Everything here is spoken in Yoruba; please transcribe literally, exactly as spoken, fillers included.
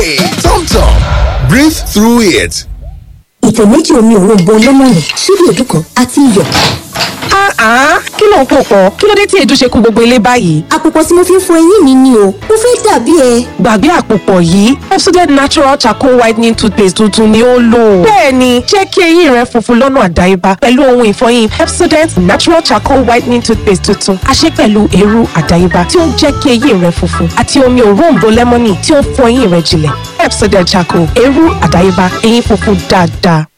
Hey, Tom Tom, breathe through it. Ìtẹ̀ méjì omi òróǹbó lẹ́mọ̀nì, ṣíbí èédú kan àti iyọ̀. Ah, kí ló ń pò pọ̀? Kí ló dé tí èédú ṣe kún gbogbo ilé báyìí? Àpòpọ̀ tí mo fi ń fọ eyín mi ni o, mo fẹ́ dàbí ẹ. Gbàgbé àpòpọ̀ yìí, Pepsodent Natural Charcoal Whitening Toothpaste tuntun ni ó lò. Bẹ́ẹ̀ni, jẹ́ kí eyín rẹ funfun lọ́nà àdáyébá pẹ̀lú ohun ìfọyín Pepsodent Natural Charcoal Whitening Toothpaste tuntun. A ṣe pẹ̀lú eérú àdáyébá tí ó ń jẹ́ kí eyín rẹ funfun àti omi òróǹbó lẹ́mọ́nì tí ó ń fọ eyín rẹ jinlẹ̀. Pepsodent Charcoal, eérú àdáyébá, eyín funfun dáadáa.